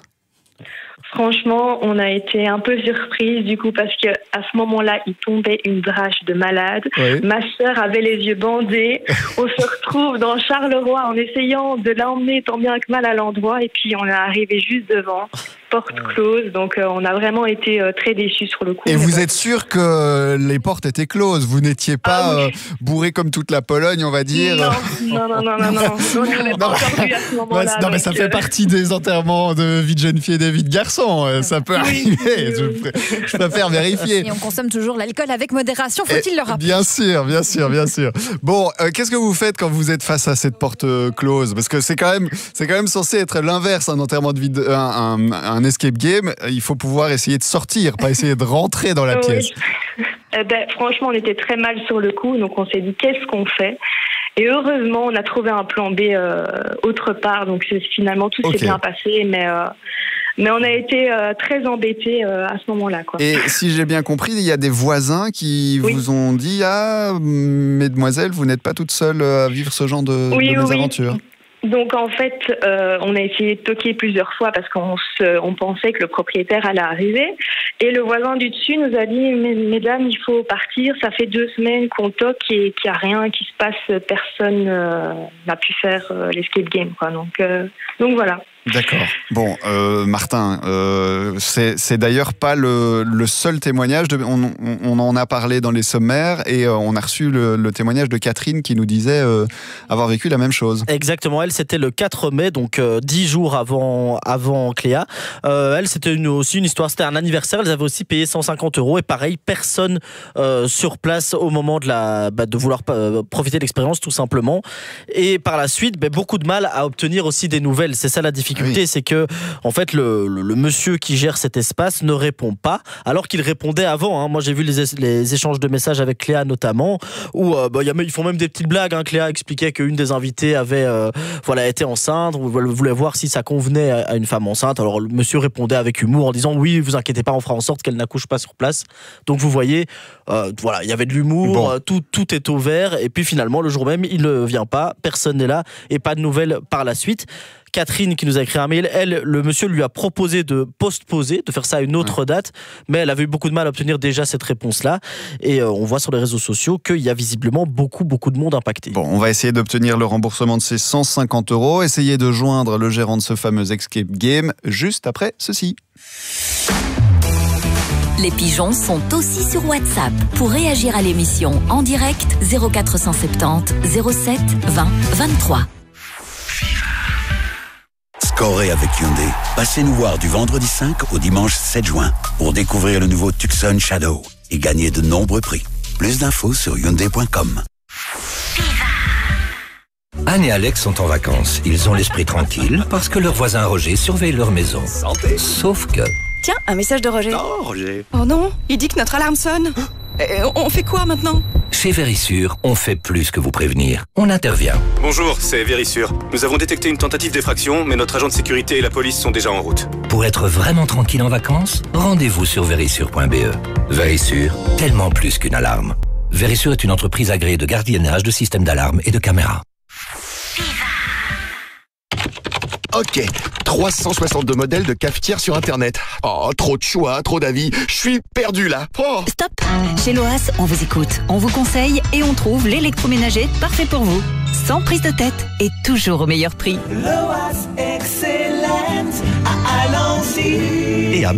Franchement, on a été un peu surprise du coup parce que à ce moment-là, il tombait une drache de malade. Oui. Ma sœur avait les yeux bandés. On se retrouve dans Charleroi en essayant de l'emmener tant bien que mal à l'endroit et puis on est arrivé juste devant, porte close. Donc euh, on a vraiment été euh, très déçus sur le coup. Et vous bon. êtes sûr que les portes étaient closes? Vous n'étiez pas ah, oui. euh, bourré comme toute la Pologne, on va dire? Non, non, non, non, non. non. On n'avait pas encore vu à ce moment-là. Non, mais ça donc, fait euh... partie des enterrements de vie de jeune fille et des vies de garçons. Ça peut arriver. Oui. Je, je préfère vérifier. Et on consomme toujours l'alcool avec modération, faut-il et, le rappeler? Bien sûr, bien sûr, bien sûr. Bon, euh, qu'est-ce que vous faites quand vous êtes face à cette porte euh, close? Parce que c'est quand même, c'est quand même censé être l'inverse, un enterrement de vie, de, un, un, un escape game. Il faut pouvoir essayer de sortir, pas essayer de rentrer dans la oui. pièce. Eh ben, franchement, on était très mal sur le coup, donc on s'est dit qu'est-ce qu'on fait? Et heureusement, on a trouvé un plan B euh, autre part, donc finalement tout okay. s'est bien passé, mais euh, mais on a été euh, très embêtés euh, à ce moment-là, quoi. Et si j'ai bien compris, il y a des voisins qui oui. vous ont dit ah, mesdemoiselles, vous n'êtes pas toute seule à vivre ce genre de, oui, de oui. mésaventures. Donc en fait, euh, on a essayé de toquer plusieurs fois parce qu'on se, on pensait que le propriétaire allait arriver. Et le voisin du dessus nous a dit, mesdames, il faut partir. Ça fait deux semaines qu'on toque et qu'il n'y a rien qui se passe. Personne euh, n'a pu faire euh, l'escape game, quoi. Donc, euh, donc voilà. D'accord. Bon, euh, Martin, euh, c'est, c'est d'ailleurs pas le, le seul témoignage. De, on, on en a parlé dans les sommaires et euh, on a reçu le, le témoignage de Catherine qui nous disait euh, avoir vécu la même chose. Exactement. Elle, c'était le quatre mai, donc euh, dix jours avant, avant Cléa. Euh, elle, c'était une, aussi une histoire. C'était un anniversaire. Elles avaient aussi payé cent cinquante euros et pareil, personne euh, sur place au moment de la, bah, de vouloir euh, profiter de l'expérience, tout simplement. Et par la suite, bah, beaucoup de mal à obtenir aussi des nouvelles. C'est ça la difficulté. Oui. C'est que en fait le, le, le monsieur qui gère cet espace ne répond pas alors qu'il répondait avant, hein. Moi j'ai vu les, les échanges de messages avec Cléa notamment où euh, bah, y a, ils font même des petites blagues, hein. Cléa expliquait qu'une des invitées avait euh, voilà, été enceinte, on voulait voir si ça convenait à, à une femme enceinte. Alors le monsieur répondait avec humour en disant oui, vous inquiétez pas, on fera en sorte qu'elle n'accouche pas sur place. Donc vous voyez, euh, voilà, il y avait de l'humour, bon. euh, tout, tout est au vert et puis finalement le jour même il ne vient pas, personne n'est là et pas de nouvelles par la suite. Catherine qui nous a écrit un mail. Elle, le monsieur lui a proposé de postposer, de faire ça à une autre ouais. date, mais elle avait eu beaucoup de mal à obtenir déjà cette réponse-là. Et euh, on voit sur les réseaux sociaux qu'il y a visiblement beaucoup, beaucoup de monde impacté. Bon, on va essayer d'obtenir le remboursement de ces cent cinquante euros. Essayez de joindre le gérant de ce fameux Escape Game juste après ceci. Les pigeons sont aussi sur WhatsApp. Pour réagir à l'émission en direct, zéro quatre cent soixante-dix zéro sept vingt vingt-trois. Scorez avec Hyundai. Passez nous voir du vendredi cinq au dimanche sept juin pour découvrir le nouveau Tucson Shadow et gagner de nombreux prix. Plus d'infos sur hyundai point com. Anne et Alex sont en vacances. Ils ont l'esprit tranquille parce que leur voisin Roger surveille leur maison. Santé. Sauf que... Tiens, un message de Roger. Non, Roger. Oh non, il dit que notre alarme sonne. Et on fait quoi maintenant? Chez Vérissure, on fait plus que vous prévenir. On intervient. Bonjour, c'est Vérissure. Nous avons détecté une tentative d'effraction, mais notre agent de sécurité et la police sont déjà en route. Pour être vraiment tranquille en vacances, rendez-vous sur vérissure point b e. Vérissure, tellement plus qu'une alarme. Vérissure est une entreprise agréée de gardiennage, de systèmes d'alarme et de caméras. Ok, trois cent soixante-deux modèles de cafetières sur Internet. Oh, trop de choix, trop d'avis. Je suis perdu là. Oh. Stop. Chez Loas, on vous écoute, on vous conseille et on trouve l'électroménager parfait pour vous. Sans prise de tête et toujours au meilleur prix. Loas Excellence à Alancy. Et à B.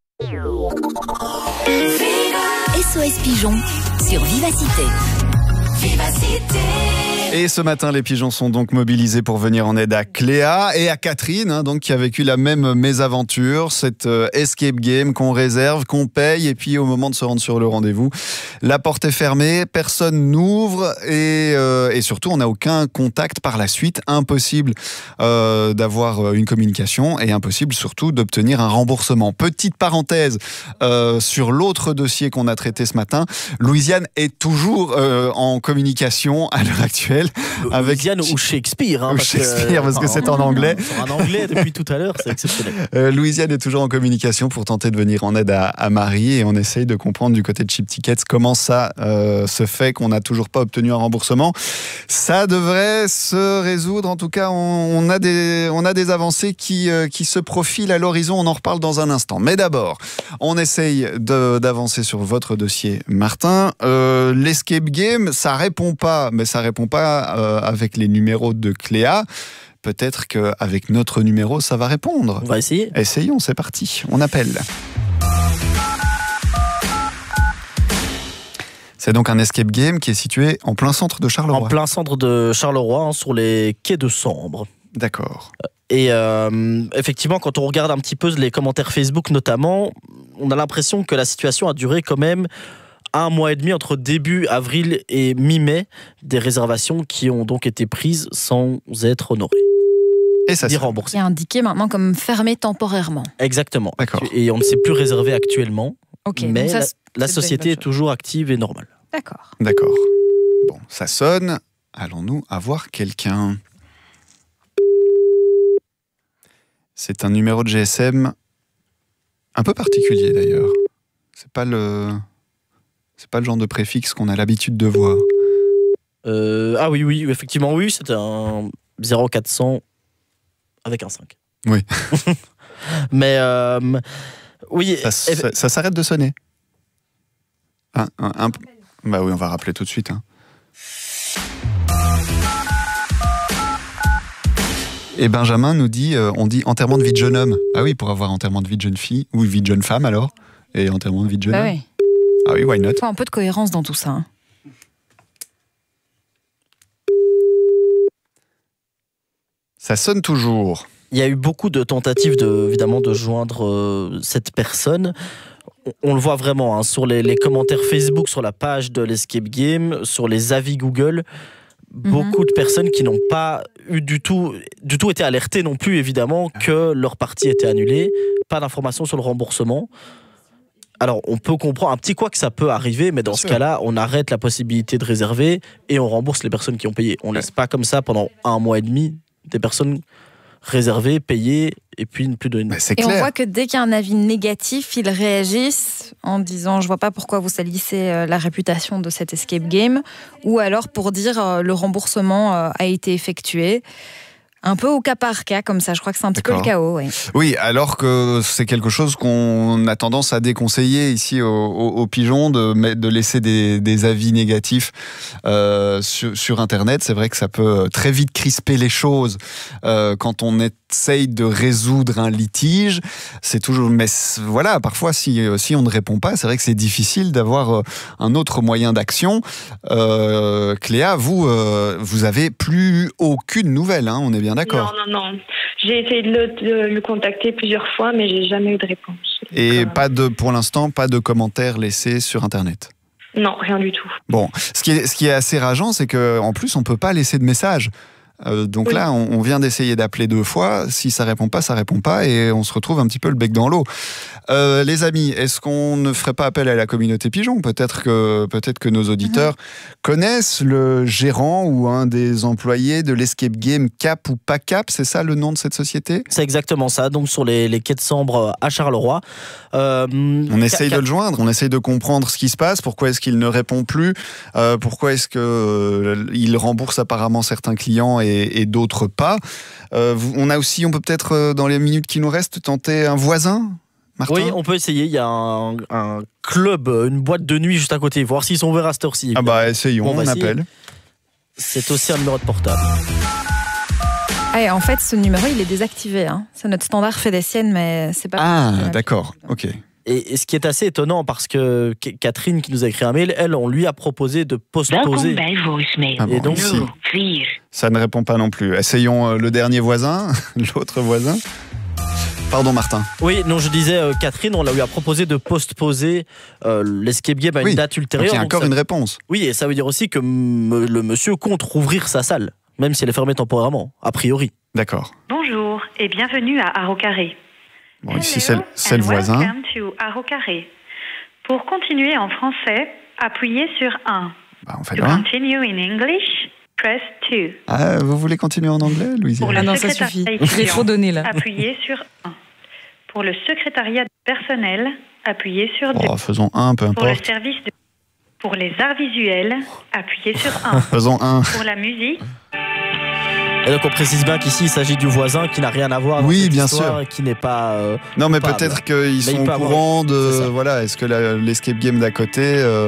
S O S Pigeon sur Vivacité. Vivacité. Et ce matin, les pigeons sont donc mobilisés pour venir en aide à Cléa et à Catherine, hein, donc, qui a vécu la même mésaventure, cette euh, escape game qu'on réserve, qu'on paye, et puis au moment de se rendre sur le rendez-vous, la porte est fermée, personne n'ouvre, et, euh, et surtout, on n'a aucun contact par la suite. Impossible euh, d'avoir une communication, et impossible surtout d'obtenir un remboursement. Petite parenthèse euh, sur l'autre dossier qu'on a traité ce matin, Louisiane est toujours euh, en communication à l'heure actuelle. Avec Louisiane ou Shakespeare. Hein, ou parce Shakespeare, que, parce que c'est en anglais. En anglais depuis tout à l'heure, c'est exceptionnel. Euh, Louisiane est toujours en communication pour tenter de venir en aide à, à Marie, et on essaye de comprendre du côté de Chip Tickets comment ça euh, se fait qu'on n'a toujours pas obtenu un remboursement. Ça devrait se résoudre. En tout cas, on, on, a, des, on a des avancées qui, euh, qui se profilent à l'horizon. On en reparle dans un instant. Mais d'abord, on essaye de, d'avancer sur votre dossier, Martin. Euh, l'escape game, ça répond pas, mais ça répond pas Euh, avec les numéros de Cléa. Peut-être qu'avec notre numéro, ça va répondre. On va essayer. Essayons, c'est parti. On appelle. C'est donc un escape game qui est situé en plein centre de Charleroi. En plein centre de Charleroi, hein, sur les quais de Sambre. D'accord. Et euh, effectivement, quand on regarde un petit peu les commentaires Facebook notamment, on a l'impression que la situation a duré quand même un mois et demi entre début avril et mi-mai, des réservations qui ont donc été prises sans être honorées. Et ça s'est remboursé. Il est indiqué maintenant comme fermé temporairement. Exactement. D'accord. Et on ne s'est plus réservé actuellement. Okay, mais ça, la, la société est toujours active et normale. D'accord. D'accord. Bon, ça sonne. Allons-nous avoir quelqu'un? C'est un numéro de G S M un peu particulier d'ailleurs. C'est pas le... C'est pas le genre de préfixe qu'on a l'habitude de voir. Euh, ah oui, oui, effectivement, oui, c'était un zéro quatre cents avec un cinq. Oui. Mais, euh, oui. Ça, ça, ça s'arrête de sonner. Un, un, un... Bah oui, on va rappeler tout de suite. Hein. Et Benjamin nous dit, euh, on dit enterrement de vie de jeune homme. Ah oui, pour avoir enterrement de vie de jeune fille, ou vie de jeune femme alors, et enterrement de vie de jeune bah homme. Oui. Ah oui, why not? Il faut un peu de cohérence dans tout ça. Hein. Ça sonne toujours. Il y a eu beaucoup de tentatives de, évidemment, de joindre euh, cette personne. On, on le voit vraiment hein, sur les, les commentaires Facebook, sur la page de l'Escape Game, sur les avis Google. Beaucoup mm-hmm. de personnes qui n'ont pas eu du tout, du tout été alertées non plus, évidemment, que leur partie était annulée. Pas d'informations sur le remboursement. Alors, on peut comprendre un petit quoi que ça peut arriver, mais dans Bien ce sûr. cas-là, on arrête la possibilité de réserver et on rembourse les personnes qui ont payé. On ne laisse pas comme ça pendant un mois et demi des personnes réservées, payées et puis ne plus donner. Bah, c'est et clair. on voit que dès qu'il y a un avis négatif, ils réagissent en disant « je vois pas pourquoi vous salissez la réputation de cet escape game » ou alors pour dire euh, « le remboursement euh, a été effectué ». Un peu au cas par cas, comme ça. Je crois que c'est un petit peu le chaos. Ouais. Oui, alors que c'est quelque chose qu'on a tendance à déconseiller ici au, au, au Pigeon, de, de laisser des, des avis négatifs euh, sur, sur Internet. C'est vrai que ça peut très vite crisper les choses euh, quand on essaye de résoudre un litige. C'est toujours, mais voilà, parfois si, si on ne répond pas, c'est vrai que c'est difficile d'avoir un autre moyen d'action. Euh, Cléa, vous, euh, vous avez plus aucune nouvelle, hein, on est bien d'accord. Non, non, non. J'ai essayé de le, de le contacter plusieurs fois, mais j'ai jamais eu de réponse. Et pas de, pour l'instant, pas de commentaires laissés sur Internet. Non, rien du tout. Bon, ce qui est, ce qui est assez rageant, c'est qu'en plus, on peut pas laisser de messages. Euh, donc oui. Là, on, on vient d'essayer d'appeler deux fois. Si ça répond pas, ça répond pas, et on se retrouve un petit peu le bec dans l'eau. Euh, les amis, est-ce qu'on ne ferait pas appel à la communauté Pigeon ? Peut-être que, peut-être que nos auditeurs mmh. connaissent le gérant ou un des employés de l'escape game Cap ou pas Cap. C'est ça le nom de cette société ? C'est exactement ça. Donc sur les, les quais de Sambre à Charleroi. Euh, on essaye Cap... de le joindre. On essaye de comprendre ce qui se passe. Pourquoi est-ce qu'il ne répond plus ? euh, Pourquoi est-ce que euh, il rembourse apparemment certains clients et et d'autres pas. Euh, on a aussi, on peut peut-être, dans les minutes qui nous restent, tenter un voisin, Martin ? Oui, on peut essayer. Il y a un, un club, une boîte de nuit juste à côté. Voir s'ils sont ouverts à cette heure-ci. Ah bah, essayons, on, on appelle. C'est aussi un numéro de portable. Ah, et en fait, ce numéro, il est désactivé. Hein. C'est notre standard fait des siennes, mais c'est pas... Ah, d'accord, ok. Et, et ce qui est assez étonnant, parce que Catherine, qui nous a écrit un mail, elle, on lui a proposé de postposer. Ah bon, et donc, si. Ça ne répond pas non plus. Essayons le dernier voisin, l'autre voisin. Pardon, Martin. Oui, non, je disais, euh, Catherine, on lui a proposé de postposer euh, l'escape game à oui. une date ultérieure. Donc il y a encore ça... une réponse. Oui, et ça veut dire aussi que m- le monsieur compte rouvrir sa salle, même si elle est fermée temporairement, a priori. D'accord. Bonjour et bienvenue à Haro Carré. Bon, ici, c'est, c'est le voisin. Welcome to Haro Carré. Pour continuer en français, appuyez sur un. Bah, on fait to un. continue in English, press two. Ah, vous voulez continuer en anglais, Louisiane ? Pour le ah non, ça suffit. Il faut donner, là. Appuyez sur un. Pour le secrétariat personnel, appuyez sur deux. Oh, faisons un, peu importe. Pour le service de... Pour les arts visuels, appuyez sur un. Faisons un. Pour la musique... Et donc on précise bien qu'ici il s'agit du voisin qui n'a rien à voir dans oui, cette bien histoire sûr. Et qui n'est pas euh, non mais coupable. Peut-être qu'ils mais sont au courant avoir... de voilà, est-ce que la, l'escape game d'à côté euh,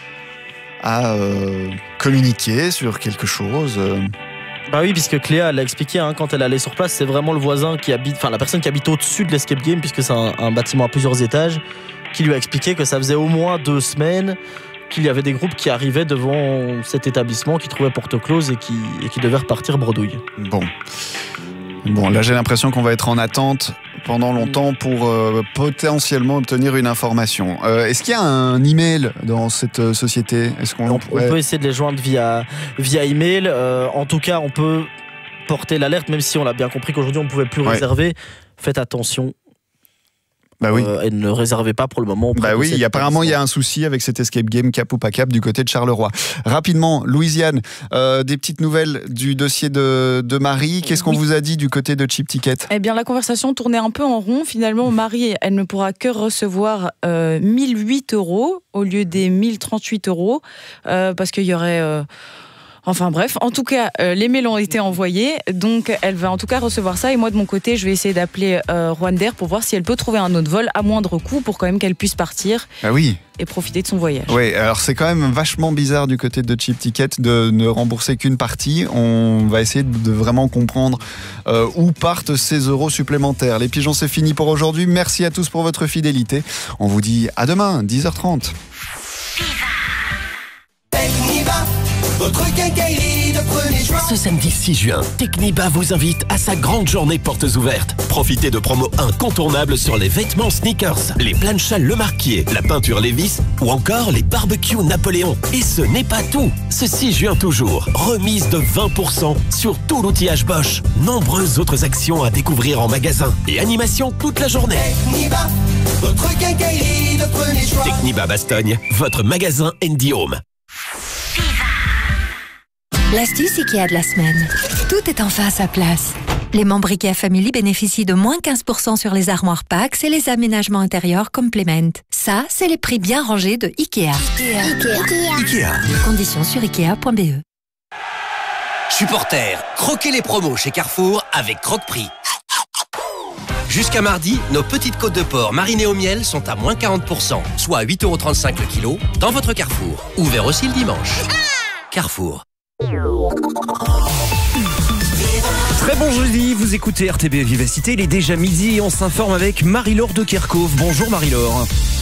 a euh, communiqué sur quelque chose euh... Bah oui, puisque Cléa l'a expliqué hein, quand elle allait sur place, c'est vraiment le voisin qui habite, enfin la personne qui habite au-dessus de l'escape game, puisque c'est un, un bâtiment à plusieurs étages, qui lui a expliqué que ça faisait au moins deux semaines qu'il y avait des groupes qui arrivaient devant cet établissement, qui trouvaient porte close et qui, et qui devaient repartir bredouille. Bon. Bon, là j'ai l'impression qu'on va être en attente pendant longtemps pour euh, potentiellement obtenir une information. Euh, est-ce qu'il y a un email dans cette euh, société ? Est-ce qu'on on, pourrait... on peut essayer de les joindre via, via email. Euh, en tout cas, on peut porter l'alerte, même si on a bien compris qu'aujourd'hui on ne pouvait plus ouais. réserver. Faites attention. Bah oui. Euh, et ne réservez pas pour le moment. Bah oui, il, apparemment il y a un souci avec cet escape game Cap ou pas Cap du côté de Charleroi. Rapidement, Louisiane, euh, des petites nouvelles du dossier de, de Marie. Qu'est-ce qu'on oui. vous a dit du côté de Chip Ticket ? Eh bien, la conversation tournait un peu en rond. Finalement, Marie, elle ne pourra que recevoir euh, mille huit euros au lieu des mille trente-huit euros euh, parce qu'il y aurait... Euh Enfin bref, en tout cas, euh, les mails ont été envoyés, donc elle va en tout cas recevoir ça. Et moi, de mon côté, je vais essayer d'appeler euh, Rwandair pour voir si elle peut trouver un autre vol à moindre coût pour quand même qu'elle puisse partir ah oui. et profiter de son voyage. Oui, alors c'est quand même vachement bizarre du côté de Chip Ticket de ne rembourser qu'une partie. On va essayer de vraiment comprendre euh, où partent ces euros supplémentaires. Les pigeons, c'est fini pour aujourd'hui. Merci à tous pour votre fidélité. On vous dit à demain, dix heures trente. Votre quincaillerie de premier choix. Ce samedi six juin, Techniba vous invite à sa grande journée portes ouvertes. Profitez de promos incontournables sur les vêtements sneakers, les planchas Le Marquier, la peinture Levi's ou encore les barbecues Napoléon. Et ce n'est pas tout. Ce six juin toujours, remise de vingt pour cent sur tout l'outillage Bosch. Nombreuses autres actions à découvrir en magasin et animation toute la journée. Techniba, votre quincaillerie de premier choix. Techniba Bastogne, votre magasin Handy Home. L'astuce Ikea de la semaine. Tout est enfin à sa place. Les membres Ikea Family bénéficient de moins quinze pour cent sur les armoires Pax et les aménagements intérieurs Complement. Ça, c'est les prix bien rangés de Ikea. Ikea. Ikea. Ikea. Conditions sur ikea point b e. Supporters, croquez les promos chez Carrefour avec Croque-Prix. Jusqu'à mardi, nos petites côtes de porc marinées au miel sont à moins quarante pour cent, soit à huit euros trente-cinq le kilo, dans votre Carrefour. Ouvert aussi le dimanche. Carrefour. Très bon jeudi, vous écoutez R T B Vivacité, il est déjà midi et on s'informe avec Marie-Laure de Kerkhove. Bonjour Marie-Laure.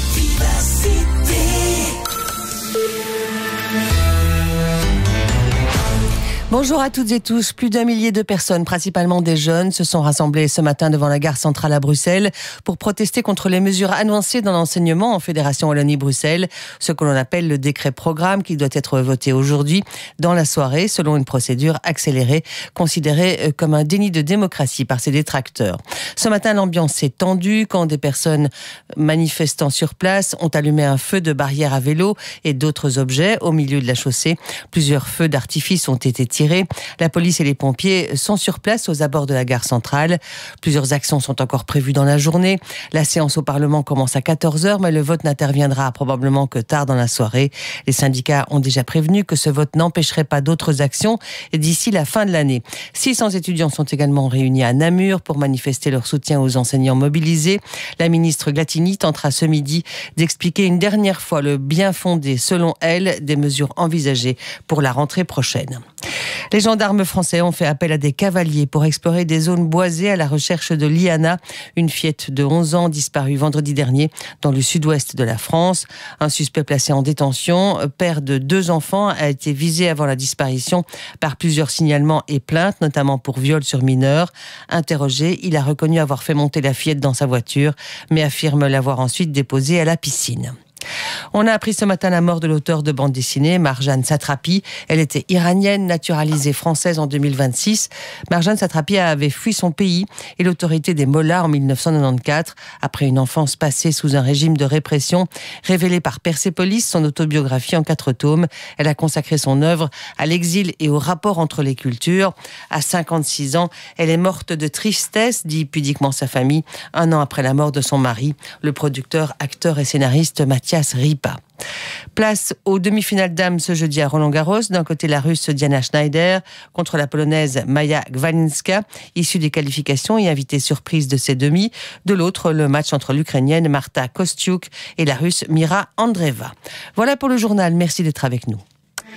Bonjour à toutes et tous. Plus d'un millier de personnes, principalement des jeunes, se sont rassemblées ce matin devant la gare centrale à Bruxelles pour protester contre les mesures annoncées dans l'enseignement en Fédération Wallonie-Bruxelles, ce que l'on appelle le décret programme qui doit être voté aujourd'hui dans la soirée selon une procédure accélérée considérée comme un déni de démocratie par ses détracteurs. Ce matin, l'ambiance s'est tendue quand des personnes manifestant sur place ont allumé un feu de barrière à vélo et d'autres objets au milieu de la chaussée. Plusieurs feux d'artifice ont été tirés. La police et les pompiers sont sur place aux abords de la gare centrale. Plusieurs actions sont encore prévues dans la journée. La séance au Parlement commence à quatorze heures, mais le vote n'interviendra probablement que tard dans la soirée. Les syndicats ont déjà prévenu que ce vote n'empêcherait pas d'autres actions d'ici la fin de l'année. six cents étudiants sont également réunis à Namur pour manifester leur soutien aux enseignants mobilisés. La ministre Glatini tentera ce midi d'expliquer une dernière fois le bien fondé, selon elle, des mesures envisagées pour la rentrée prochaine. Les gendarmes français ont fait appel à des cavaliers pour explorer des zones boisées à la recherche de Liana, une fillette de onze ans disparue vendredi dernier dans le sud-ouest de la France. Un suspect placé en détention, père de deux enfants, a été visé avant la disparition par plusieurs signalements et plaintes, notamment pour viol sur mineur. Interrogé, il a reconnu avoir fait monter la fillette dans sa voiture, mais affirme l'avoir ensuite déposée à la piscine. On a appris ce matin la mort de l'auteur de bande dessinée, Marjane Satrapi. Elle était iranienne, naturalisée française en deux mille vingt-six. Marjane Satrapi avait fui son pays et l'autorité des Mollahs en mille neuf cent quatre-vingt-quatorze, après une enfance passée sous un régime de répression. Révélée par Persépolis, son autobiographie en quatre tomes, elle a consacré son œuvre à l'exil et au rapport entre les cultures. À cinquante-six ans, elle est morte de tristesse, dit pudiquement sa famille, un an après la mort de son mari, le producteur, acteur et scénariste Mathias Ripa. Place aux demi-finales dames ce jeudi à Roland-Garros. D'un côté, la Russe Diana Schneider contre la Polonaise Maja Gwalinska, issue des qualifications et invitée surprise de ces demi. De l'autre, le match entre l'Ukrainienne Marta Kostyuk et la Russe Mira Andreeva. Voilà pour le journal. Merci d'être avec nous.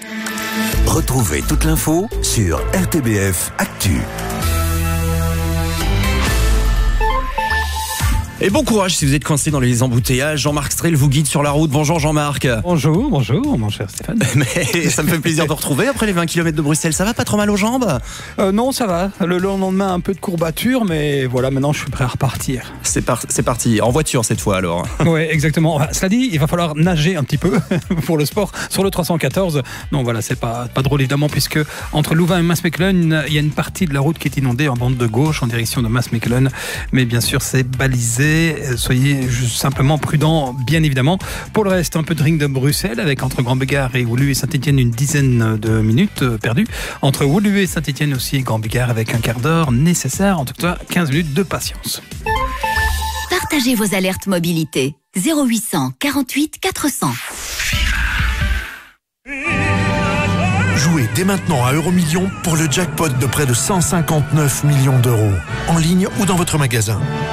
Retrouvez toute l'info sur R T B F Actu. Et bon courage si vous êtes coincé dans les embouteillages. Jean-Marc Strel vous guide sur la route. Bonjour Jean-Marc. Bonjour, bonjour mon cher Stéphane. Mais ça me fait plaisir de retrouver après les vingt kilomètres de Bruxelles. Ça va, pas trop mal aux jambes? euh, Non, ça va. Le lendemain, un peu de courbature, mais voilà, maintenant je suis prêt à repartir. C'est, par- c'est parti, en voiture cette fois alors. Oui, exactement. Enfin, cela dit, il va falloir nager un petit peu pour le sport sur le trois cent quatorze. Non, voilà, c'est pas, pas drôle évidemment, puisque entre Louvain et Maasmechelen, il y a une partie de la route qui est inondée en bande de gauche en direction de Maasmechelen. Mais bien sûr, c'est balisé. Soyez juste simplement prudents, bien évidemment. Pour le reste, un peu de ring de Bruxelles avec entre Grand-Bégard et Woluwe et Saint-Étienne une dizaine de minutes perdues. Entre Woluwe et Saint-Étienne aussi et Grand-Bégard avec un quart d'heure nécessaire. En tout cas, quinze minutes de patience. Partagez vos alertes mobilité. zéro huit cent quarante-huit quatre cents. Jouez dès maintenant à Euromillions pour le jackpot de près de cent cinquante-neuf millions d'euros. En ligne ou dans votre magasin.